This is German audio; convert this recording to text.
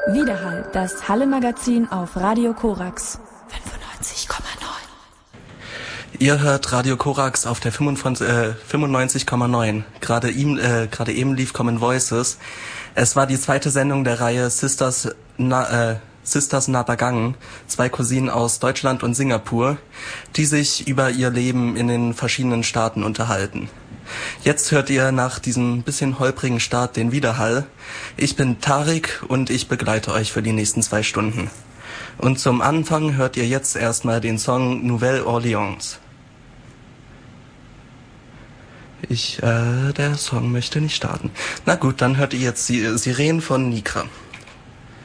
Widerhall, das Halle-Magazin auf Radio Korax 95,9. Ihr hört Radio Korax auf der 95,9. Gerade eben lief Common Voices. Es war die zweite Sendung der Reihe Sisters Nabagang, zwei Cousinen aus Deutschland und Singapur, die sich über ihr Leben in den verschiedenen Staaten unterhalten. Jetzt hört ihr nach diesem bisschen holprigen Start den Widerhall. Ich bin Tarik und ich begleite euch für die nächsten 2 Stunden. Und zum Anfang hört ihr jetzt erstmal den Song Nouvelle Orleans. Der Song möchte nicht starten. Na gut, dann hört ihr jetzt Sirenen von Nikra.